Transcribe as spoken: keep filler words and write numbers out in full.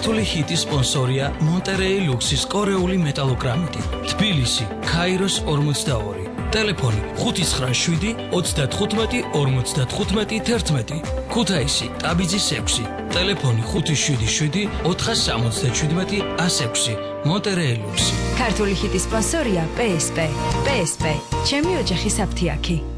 ქართული ჰიტის სპონსორია მონტერეი ლუქსის კორეული მეტალოგრამიტი. თბილისი, ქაიროს ორმოცდაორი. ტელეფონი ხუთი ცხრა შვიდი ოცდათხუთმეტი ორმოცდათხუთმეტი თერთმეტი. ქუთაისი, ტაბიძის ექვსი. ტელეფონი ხუთი შვიდი შვიდი ოთხასამოცდაჩვიდმეტი ასექვსი. მონტერეი ლუქსი. ქართული ჰიტის სპონსორია პე ეს პე. პე ეს პე. ჩემი ოჯახის აფთიაქი.